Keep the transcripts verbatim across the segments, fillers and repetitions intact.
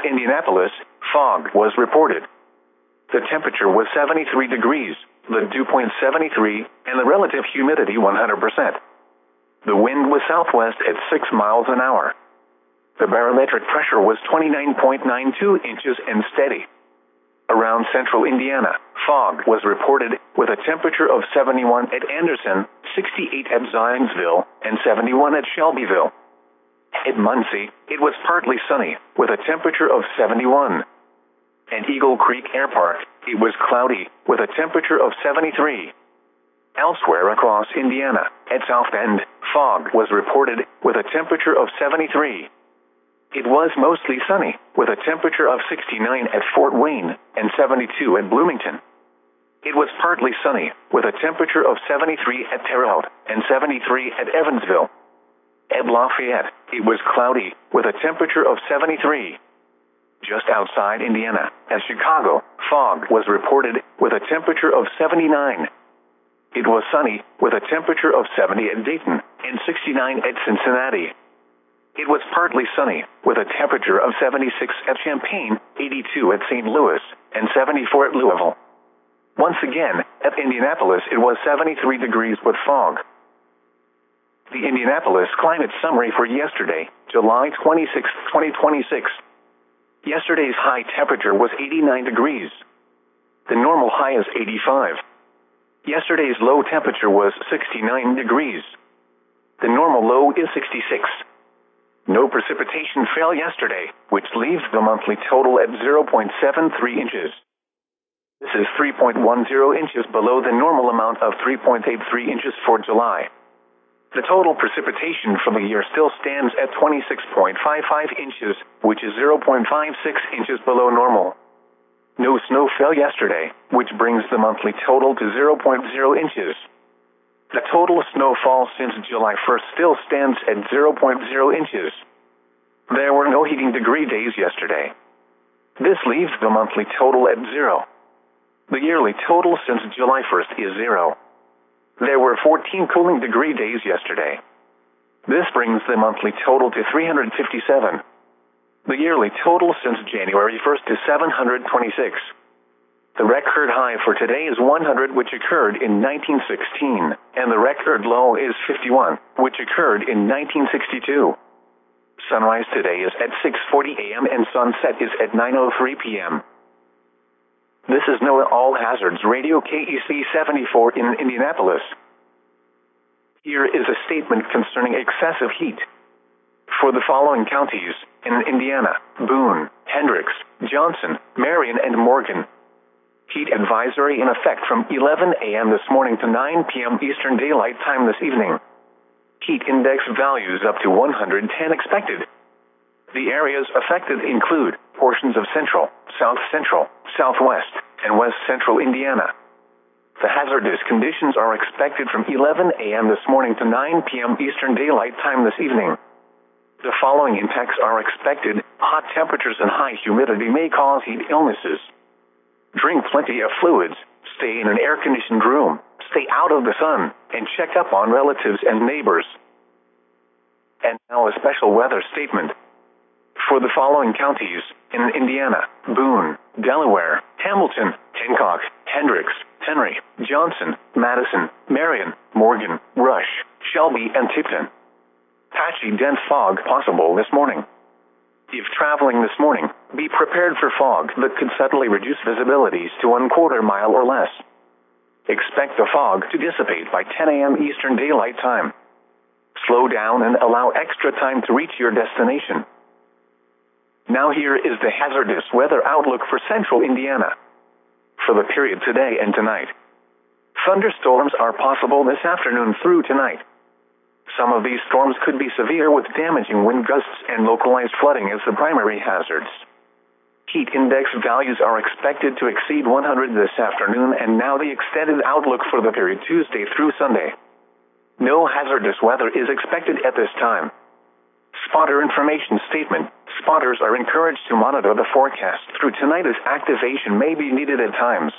At Indianapolis, fog was reported. The temperature was seventy-three degrees, the dew point seventy-three, and the relative humidity one hundred percent. The wind was southwest at six miles an hour. The barometric pressure was twenty-nine point nine two inches and steady. Around central Indiana, fog was reported with a temperature of seventy-one at Anderson, sixty-eight at Zionsville, and seventy-one at Shelbyville. At Muncie, it was partly sunny, with a temperature of seventy-one. At Eagle Creek Air Park, it was cloudy, with a temperature of seventy-three. Elsewhere across Indiana, at South Bend, fog was reported, with a temperature of seventy-three. It was mostly sunny, with a temperature of sixty-nine at Fort Wayne, and seventy-two at Bloomington. It was partly sunny, with a temperature of seventy-three at Terre Haute, and seventy-three at Evansville. At Lafayette, it was cloudy, with a temperature of seventy-three. Just outside Indiana, at Chicago, fog was reported, with a temperature of seventy-nine. It was sunny, with a temperature of seventy at Dayton, and sixty-nine at Cincinnati. It was partly sunny, with a temperature of seventy-six at Champaign, eighty-two at Saint Louis, and seventy-four at Louisville. Once again, at Indianapolis it was seventy-three degrees with fog. The Indianapolis climate summary for yesterday, July twenty-sixth, twenty twenty-six. Yesterday's high temperature was eighty-nine degrees. The normal high is eighty-five. Yesterday's low temperature was sixty-nine degrees. The normal low is sixty-six. No precipitation fell yesterday, which leaves the monthly total at zero point seven three inches. This is three point one zero inches below the normal amount of three point eight three inches for July. The total precipitation for the year still stands at twenty-six point five five inches, which is zero point five six inches below normal. No snow fell yesterday, which brings the monthly total to zero point zero inches. The total snowfall since July first still stands at zero point zero inches. There were no heating degree days yesterday. This leaves the monthly total at zero. The yearly total since July first is zero. There were fourteen cooling degree days yesterday. This brings the monthly total to three hundred fifty-seven. The yearly total since January first is seven hundred twenty-six. The record high for today is one hundred, which occurred in nineteen sixteen, and the record low is fifty-one, which occurred in nineteen sixty-two. Sunrise today is at six forty a m and sunset is at nine oh three p m This is NOAA All Hazards Radio K E C seventy-four in Indianapolis. Here is a statement concerning excessive heat. For the following counties, in Indiana, Boone, Hendricks, Johnson, Marion, and Morgan. Heat advisory in effect from eleven a m this morning to nine p m Eastern Daylight Time this evening. Heat index values up to one hundred ten expected. The areas affected include portions of central, south central, southwest, and west central Indiana. The hazardous conditions are expected from eleven a m this morning to nine p m Eastern Daylight Time this evening. The following impacts are expected. Hot temperatures and high humidity may cause heat illnesses. Drink plenty of fluids, stay in an air-conditioned room, stay out of the sun, and check up on relatives and neighbors. And now a special weather statement. For the following counties, in Indiana, Boone, Delaware, Hamilton, Hancock, Hendricks, Henry, Johnson, Madison, Marion, Morgan, Rush, Shelby, and Tipton. Patchy dense fog possible this morning. If traveling this morning, be prepared for fog that could suddenly reduce visibilities to one quarter mile or less. Expect the fog to dissipate by ten a m Eastern Daylight Time. Slow down and allow extra time to reach your destination. Now here is the hazardous weather outlook for central Indiana. For the period today and tonight. Thunderstorms are possible this afternoon through tonight. Some of these storms could be severe with damaging wind gusts and localized flooding as the primary hazards. Heat index values are expected to exceed one hundred this afternoon, and now the extended outlook for the period Tuesday through Sunday. No hazardous weather is expected at this time. Spotter information statement. Spotters are encouraged to monitor the forecast through tonight as activation may be needed at times.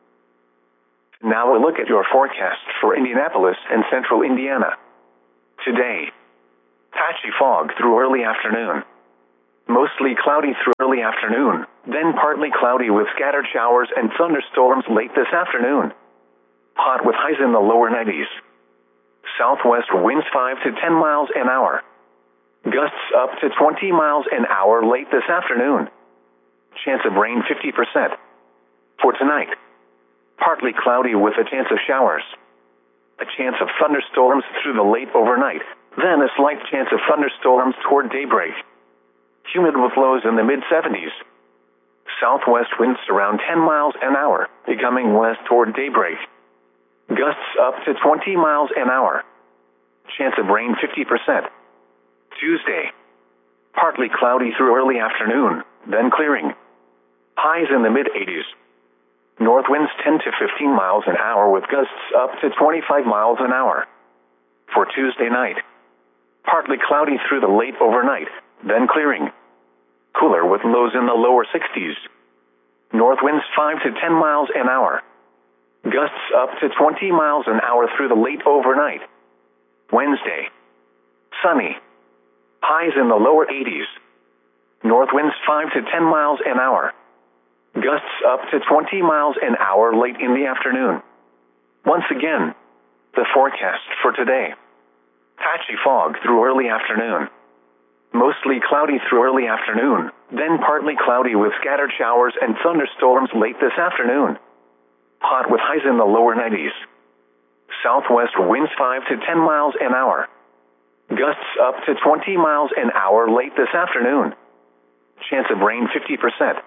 Now a look at your forecast for Indianapolis and central Indiana. Today, patchy fog through early afternoon. Mostly cloudy through early afternoon, then partly cloudy with scattered showers and thunderstorms late this afternoon. Hot with highs in the lower nineties. Southwest winds five to ten miles an hour. Gusts up to twenty miles an hour late this afternoon. Chance of rain fifty percent. For tonight, partly cloudy with a chance of showers. A chance of thunderstorms through the late overnight, then a slight chance of thunderstorms toward daybreak. Humid with lows in the mid seventies. Southwest winds around ten miles an hour, becoming west toward daybreak. Gusts up to twenty miles an hour. Chance of rain fifty percent. Tuesday, partly cloudy through early afternoon, then clearing. Highs in the mid eighties. North winds ten to fifteen miles an hour with gusts up to twenty-five miles an hour. For Tuesday night, partly cloudy through the late overnight, then clearing. Cooler with lows in the lower sixties. North winds five to ten miles an hour. Gusts up to twenty miles an hour through the late overnight. Wednesday, sunny. Highs in the lower eighties. North winds five to ten miles an hour. Gusts up to twenty miles an hour late in the afternoon. Once again, the forecast for today. Patchy fog through early afternoon. Mostly cloudy through early afternoon, then partly cloudy with scattered showers and thunderstorms late this afternoon. Hot with highs in the lower nineties. Southwest winds five to ten miles an hour. Gusts up to twenty miles an hour late this afternoon. Chance of rain fifty percent.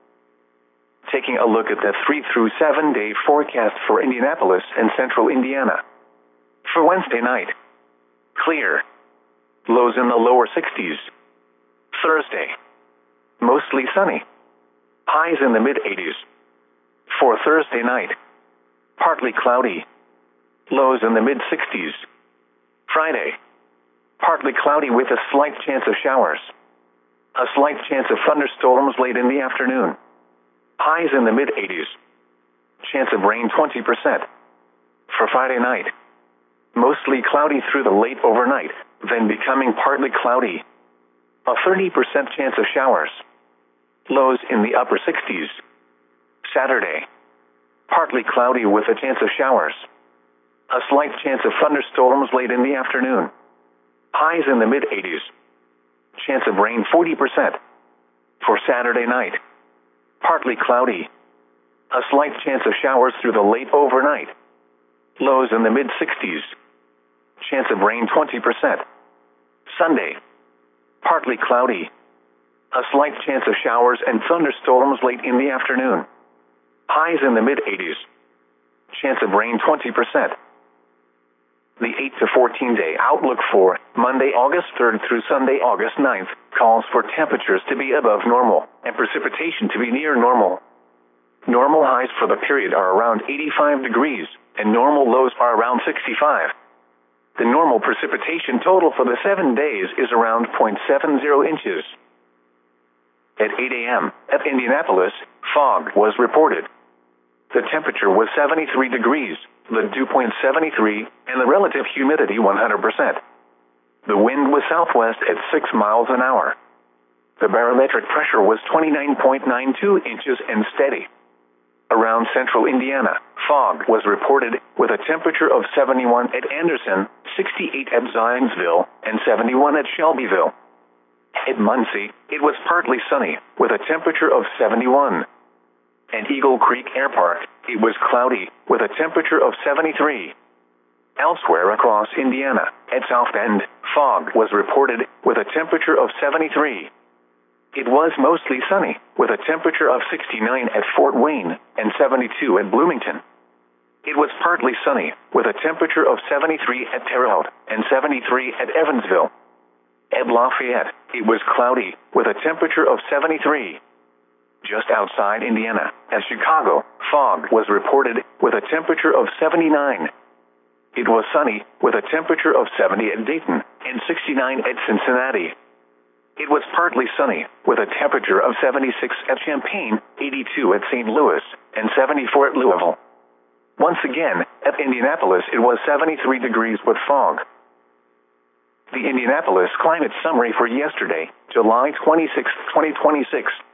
Taking a look at the three through seven day forecast for Indianapolis and central Indiana. For Wednesday night, clear. Lows in the lower sixties. Thursday, mostly sunny. Highs in the mid eighties. For Thursday night, partly cloudy. Lows in the mid sixties. Friday, partly cloudy with a slight chance of showers. A slight chance of thunderstorms late in the afternoon. Highs in the mid eighties. Chance of rain twenty percent. For Friday night, mostly cloudy through the late overnight, then becoming partly cloudy. A thirty percent chance of showers. Lows in the upper sixties. Saturday, partly cloudy with a chance of showers. A slight chance of thunderstorms late in the afternoon. Highs in the mid eighties. Chance of rain forty percent. For Saturday night, partly cloudy. A slight chance of showers through the late overnight. Lows in the mid sixties. Chance of rain twenty percent. Sunday, partly cloudy. A slight chance of showers and thunderstorms late in the afternoon. Highs in the mid eighties. Chance of rain twenty percent. The eight to fourteen day outlook for Monday, August third through Sunday, August ninth, calls for temperatures to be above normal and precipitation to be near normal. Normal highs for the period are around eighty-five degrees, and normal lows are around sixty-five. The normal precipitation total for the seven days is around zero point seven zero inches. At eight a m at Indianapolis, fog was reported. The temperature was seventy-three degrees, the dew point seventy-three, and the relative humidity one hundred percent. The wind was southwest at six miles an hour. The barometric pressure was twenty-nine point nine two inches and steady. Around central Indiana, fog was reported with a temperature of seventy-one at Anderson, sixty-eight at Zionsville, and seventy-one at Shelbyville. At Muncie, it was partly sunny, with a temperature of seventy-one. At Eagle Creek Air Park, it was cloudy, with a temperature of seventy-three. Elsewhere across Indiana, at South Bend, fog was reported, with a temperature of seventy-three. It was mostly sunny, with a temperature of sixty-nine at Fort Wayne, and seventy-two at Bloomington. It was partly sunny, with a temperature of seventy-three at Terre Haute, and seventy-three at Evansville. At Lafayette, it was cloudy, with a temperature of seventy-three. Just outside Indiana, at Chicago, fog was reported, with a temperature of seventy-nine. It was sunny, with a temperature of seventy at Dayton, and sixty-nine at Cincinnati. It was partly sunny, with a temperature of seventy-six at Champaign, eighty-two at Saint Louis, and seventy-four at Louisville. Once again, at Indianapolis it was seventy-three degrees with fog. The Indianapolis climate summary for yesterday, July twenty-sixth, twenty twenty-six.